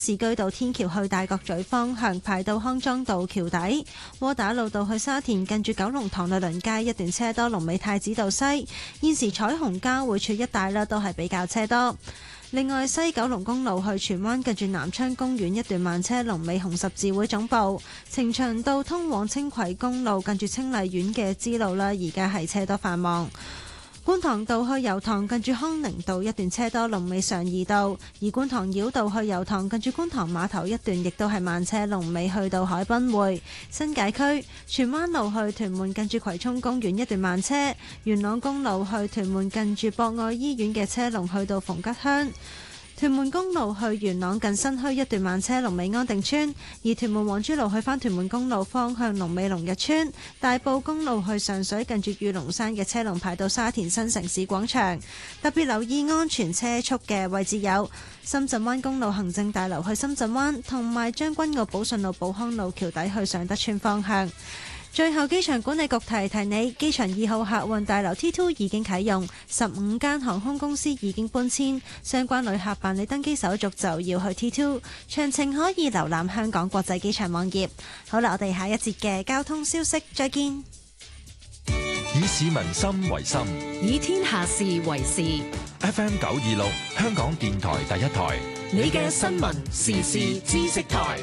士居道天橋去大角咀方向排到康莊道橋底，窩打老道去沙田近住九龍塘律倫街一段車多，龍尾太子道西。現時彩虹交匯處一帶都係比較車多。另外，西九龍公路去荃灣近住南昌公園一段慢車，龍尾紅十字會總部。呈祥道通往青葵公路近住清麗苑嘅支路啦，而家係車多繁忙。觀塘道去油塘近住康寧道一段車多，龍尾常怡道；而觀塘繞道去油塘近住觀塘碼頭一段亦都係慢車，龍尾去到海濱匯。新界區荃灣路去屯門近住葵涌公園一段慢車，元朗公路去屯門近住博愛醫院嘅車龍去到鳳吉鄉。屯門公路去元朗近新墟一段慢車，龍尾安定村；而屯門黃珠路去返屯門公路方向，龍尾龍日村。大埔公路去上水近住御龍山嘅車龍排到沙田新城市廣場。特別留意安全車速嘅位置有深圳灣公路行政大樓去深圳灣，同埋將軍澳寶順路寶康路橋底去上德村方向。最後，機場管理局提提你，機場2號客運大樓 T2 已經啟用，15間航空公司已經搬遷，相關旅客辦理登機手續就要去 T2， 詳情可以瀏覽香港國際機場網頁。好啦，我哋下一節嘅交通消息再見。 以市民心為心， 以天下事為事。 FM 926，香港電台第一台， 你嘅新聞時事知識台。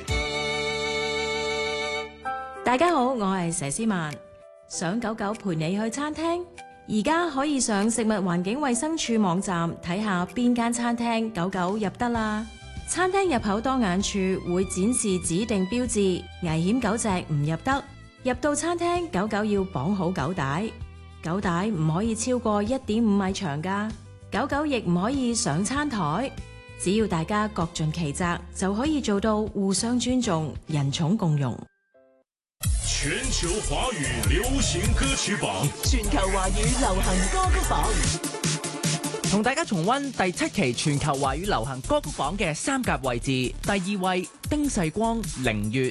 大家好，我係佘詩曼。想狗狗陪你去餐廳，而家可以上食物環境衛生署網站睇下邊間餐廳狗狗入得啦。餐廳入口當眼處會展示指定標誌，危險狗隻唔入得。入到餐廳，狗狗要綁好狗帶，狗帶唔可以超過1.5米長㗎。狗狗亦唔可以上餐台。只要大家各盡其責，就可以做到互相尊重、人寵共融。 全球華語流行歌曲榜， 全球華語流行歌曲榜， 同大家重溫第7期全球華語流行歌曲榜嘅3甲位置。第2位丁世光《凌月》，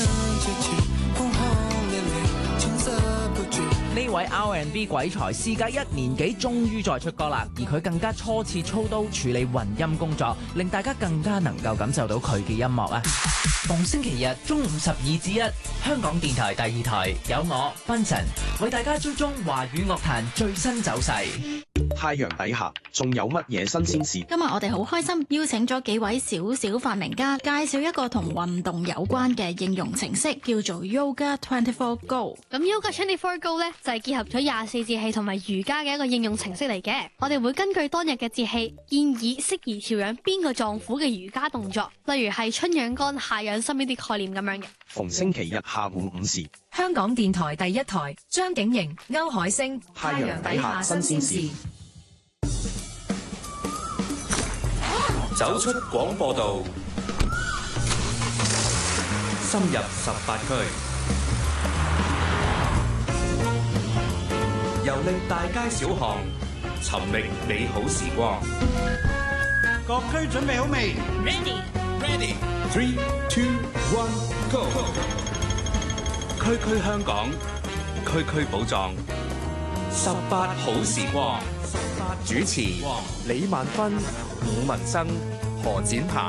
呢位 R&B 鬼才事隔1年幾終於再出歌啦，而佢更加初次操刀處理混音工作，令大家更加能夠感受到佢嘅音樂啊！逢星期日中午12至1，香港電台第2台有我芬臣為大家追蹤華語樂壇最新走勢。 太陽底下仲有乜嘢新鮮事？ 今日我哋好開心邀請咗幾位小發明家，介紹一個同運動有關嘅應用程式，叫做 Yoga 24 Go。 咁 Yoga 24 Go 咧就係結合咗24節氣同埋瑜伽嘅一個應用程式嚟嘅。我哋會根據當日嘅節氣，建議適宜調養邊個臟腑嘅瑜伽動作，例如係春養肝、夏養心呢啲概念咁樣嘅。 逢星期日下午5時， 香港電台第1台，張景瑩、歐海星， 太陽底下新鮮事。 走出廣播道，深入18區，遊歷大街小巷，尋覓美好時光。 各區準備好未 ？Ready, 3, 2, 1, go！ 區區香港，區區寶藏，18好時光。主持李萬芬、伍文生、何展鵬。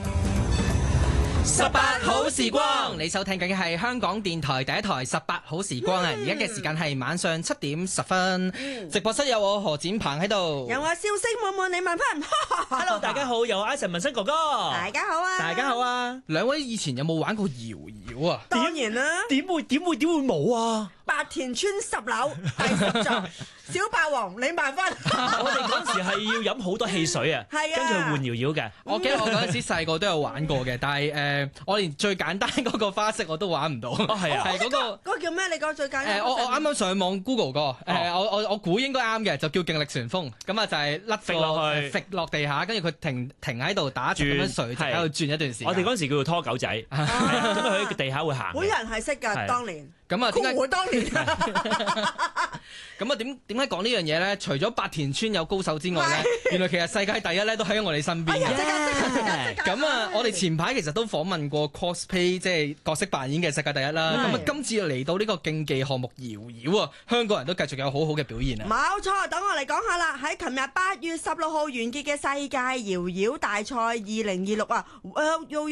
18好時光，你收聽緊嘅係香港電台第1台18好時光啊！而家嘅時間係晚上7點10分，直播室有我何展鵬喺度， 有我笑聲滿滿李萬芬。 Hello， 大家好，有我 Eason 文生哥哥。 大家好啊！ 大家好啊！ 兩位以前有冇玩過搖搖啊？ 當然啦， 點會冇啊？ 白田村10樓第10座，小霸王李萬芬。 我哋嗰時係要飲好多汽水啊， 係啊， 跟住換搖搖嘅。 我記得我嗰陣時細個都有玩過嘅，但係我連最簡單嗰個花式我都玩唔到。 哦，係啊， 係嗰個叫咩？你講最簡單。 我啱啱上網 Google 過，我估應該啱嘅，就叫勁力旋風。咁啊就係甩落去，揈落地下，跟住佢停喺度打轉咁樣垂直喺度轉一段時間。 我哋嗰陣時叫做拖狗仔，咁佢喺地下會行。 每人係識㗎，當年。 咁啊，點解？ 當年咁啊點解講呢樣嘢咧？除咗白田村有高手之外咧，原來其實世界第一咧都喺我哋身邊嘅。咁啊，我哋前排其實都訪問過 cosplay 即係角色扮演嘅世界第一啦。咁啊，今次又嚟到呢個競技項目搖搖啊，香港人都繼續有好好嘅表現啊！ 冇錯，等我嚟講下啦。喺琴日8月16號完結嘅世界搖搖大賽2026啊，